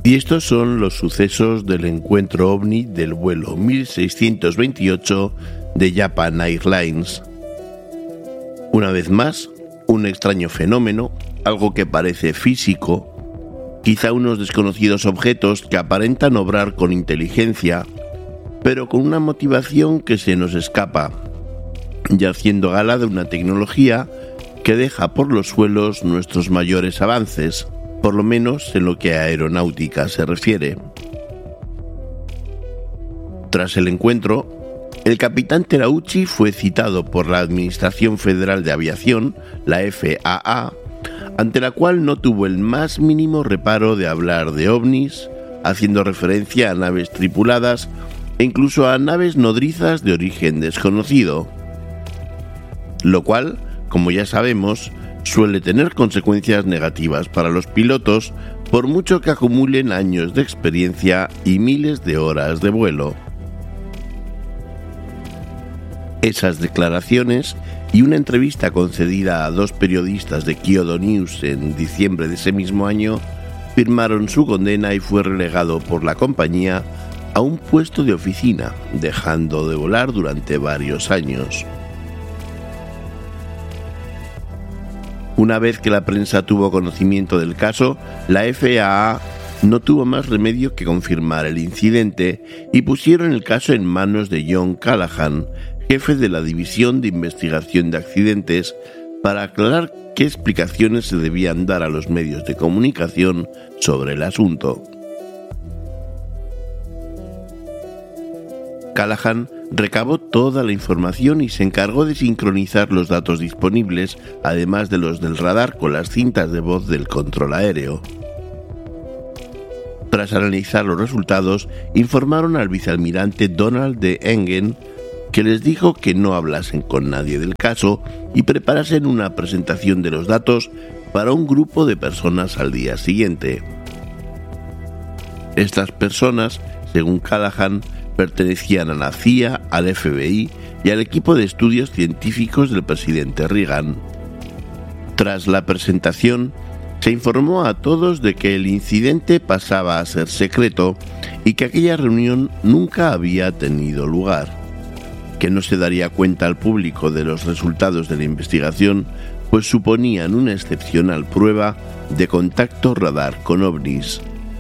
Y estos son los sucesos del encuentro ovni del vuelo 1628 de Japan Airlines. Una vez más, un extraño fenómeno, algo que parece físico, quizá unos desconocidos objetos que aparentan obrar con inteligencia, pero con una motivación que se nos escapa, y haciendo gala de una tecnología que deja por los suelos nuestros mayores avances, por lo menos en lo que a aeronáutica se refiere. Tras el encuentro, el capitán Terauchi fue citado por la Administración Federal de Aviación, la FAA, ante la cual no tuvo el más mínimo reparo de hablar de ovnis, haciendo referencia a naves tripuladas e incluso a naves nodrizas de origen desconocido, lo cual, como ya sabemos, suele tener consecuencias negativas para los pilotos, por mucho que acumulen años de experiencia y miles de horas de vuelo. Esas declaraciones y una entrevista concedida a 2 periodistas de Kyodo News en diciembre de ese mismo año firmaron su condena y fue relegado por la compañía a un puesto de oficina, dejando de volar durante varios años. Una vez que la prensa tuvo conocimiento del caso, la FAA no tuvo más remedio que confirmar el incidente y pusieron el caso en manos de John Callahan, jefe de la División de Investigación de Accidentes, para aclarar qué explicaciones se debían dar a los medios de comunicación sobre el asunto. Callahan recabó toda la información y se encargó de sincronizar los datos disponibles, además de los del radar, con las cintas de voz del control aéreo. Tras analizar los resultados, informaron al vicealmirante Donald D. Engen, que les dijo que no hablasen con nadie del caso y preparasen una presentación de los datos para un grupo de personas al día siguiente. Estas personas, según Callahan, pertenecían a la CIA, al FBI y al equipo de estudios científicos del presidente Reagan. Tras la presentación, se informó a todos de que el incidente pasaba a ser secreto y que aquella reunión nunca había tenido lugar, que no se daría cuenta al público de los resultados de la investigación, pues suponían una excepcional prueba de contacto radar con ovnis.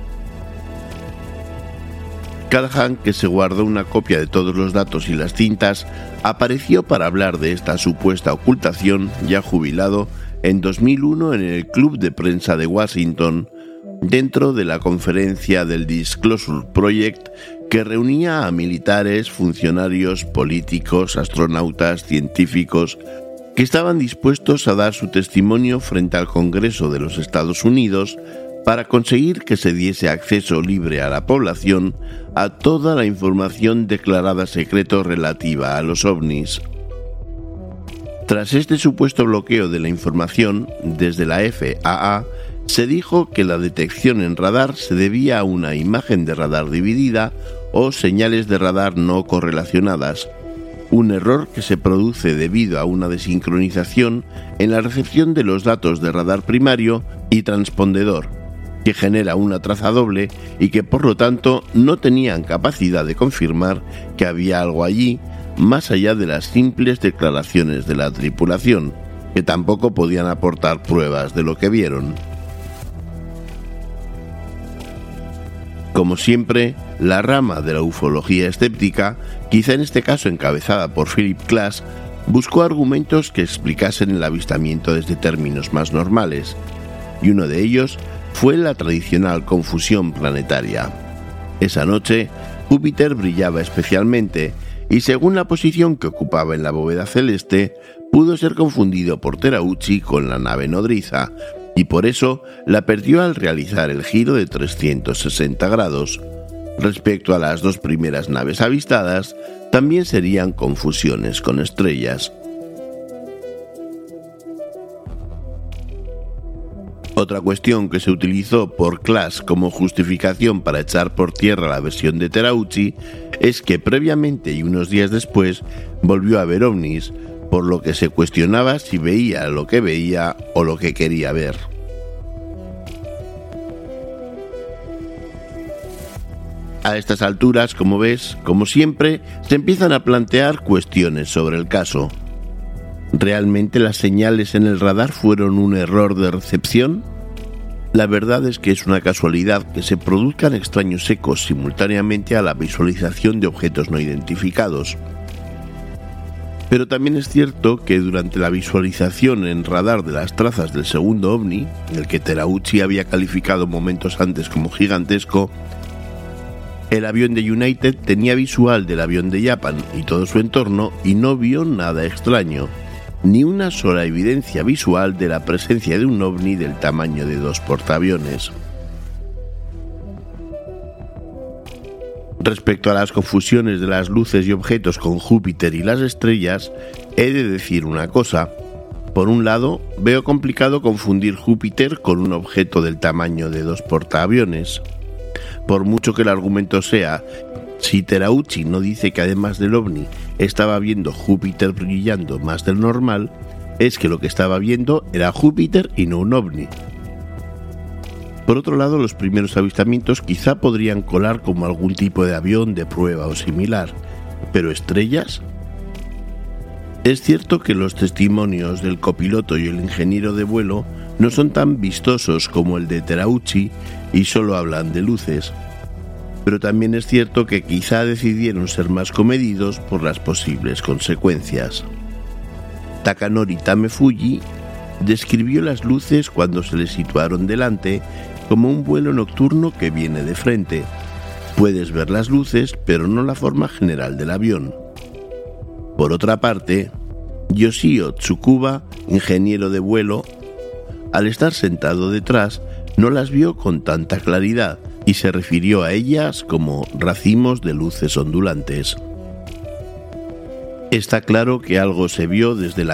Callahan, que se guardó una copia de todos los datos y las cintas, apareció para hablar de esta supuesta ocultación, ya jubilado, en 2001 en el Club de Prensa de Washington, dentro de la conferencia del Disclosure Project, que reunía a militares, funcionarios, políticos, astronautas, científicos, que estaban dispuestos a dar su testimonio frente al Congreso de los Estados Unidos para conseguir que se diese acceso libre a la población a toda la información declarada secreto relativa a los ovnis. Tras este supuesto bloqueo de la información, desde la FAA se dijo que la detección en radar se debía a una imagen de radar dividida o señales de radar no correlacionadas, un error que se produce debido a una desincronización en la recepción de los datos de radar primario y transpondedor, que genera una traza doble y que por lo tanto no tenían capacidad de confirmar que había algo allí, más allá de las simples declaraciones de la tripulación, que tampoco podían aportar pruebas de lo que vieron. Como siempre, la rama de la ufología escéptica, quizá en este caso encabezada por Philip Klass, buscó argumentos que explicasen el avistamiento desde términos más normales, y uno de ellos fue la tradicional confusión planetaria. Esa noche, Júpiter brillaba especialmente y, según la posición que ocupaba en la bóveda celeste, pudo ser confundido por Terauchi con la nave nodriza, y por eso la perdió al realizar el giro de 360 grados. Respecto a las 2 primeras naves avistadas, también serían confusiones con estrellas. Otra cuestión que se utilizó por Klass como justificación para echar por tierra la versión de Terauchi es que previamente y unos días después volvió a ver ovnis, por lo que se cuestionaba si veía lo que veía o lo que quería ver. A estas alturas, como ves, como siempre, se empiezan a plantear cuestiones sobre el caso. ¿Realmente las señales en el radar fueron un error de recepción? La verdad es que es una casualidad que se produzcan extraños ecos simultáneamente a la visualización de objetos no identificados. Pero también es cierto que durante la visualización en radar de las trazas del segundo ovni, el que Terauchi había calificado momentos antes como gigantesco, el avión de United tenía visual del avión de Japan y todo su entorno y no vio nada extraño, ni una sola evidencia visual de la presencia de un ovni del tamaño de 2 portaaviones. Respecto a las confusiones de las luces y objetos con Júpiter y las estrellas, he de decir una cosa. Por un lado, veo complicado confundir Júpiter con un objeto del tamaño de 2 portaaviones. Por mucho que el argumento sea, si Terauchi no dice que además del ovni estaba viendo Júpiter brillando más del normal, es que lo que estaba viendo era Júpiter y no un ovni. Por otro lado, los primeros avistamientos quizá podrían colar como algún tipo de avión de prueba o similar, pero ¿estrellas? Es cierto que los testimonios del copiloto y el ingeniero de vuelo no son tan vistosos como el de Terauchi y solo hablan de luces, pero también es cierto que quizá decidieron ser más comedidos por las posibles consecuencias. Takanori Tamefuji describió las luces cuando se le situaron delante como un vuelo nocturno que viene de frente. Puedes ver las luces, pero no la forma general del avión. Por otra parte, Yoshio Tsukuba, ingeniero de vuelo, al estar sentado detrás, no las vio con tanta claridad y se refirió a ellas como racimos de luces ondulantes. Está claro que algo se vio desde la